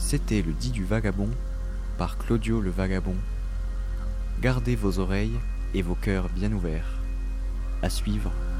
C'était le dit du vagabond, par Claudio le Vagabond. Gardez vos oreilles et vos cœurs bien ouverts. À suivre